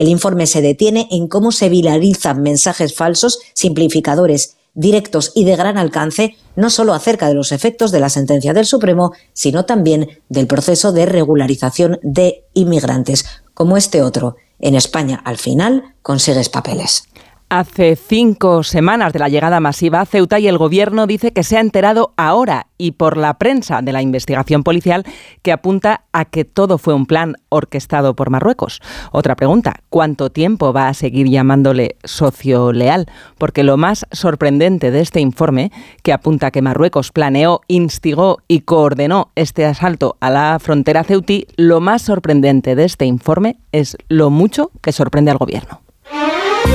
El informe se detiene en cómo se viralizan mensajes falsos, simplificadores, directos y de gran alcance, no solo acerca de los efectos de la sentencia del Supremo, sino también del proceso de regularización de inmigrantes, como este otro. En España, al final, consigues papeles. Hace 5 semanas de la llegada masiva a Ceuta y el Gobierno dice que se ha enterado ahora y por la prensa de la investigación policial que apunta a que todo fue un plan orquestado por Marruecos. Otra pregunta, ¿cuánto tiempo va a seguir llamándole socio leal? Porque lo más sorprendente de este informe, que apunta que Marruecos planeó, instigó y coordinó este asalto a la frontera ceutí, lo más sorprendente de este informe es lo mucho que sorprende al Gobierno.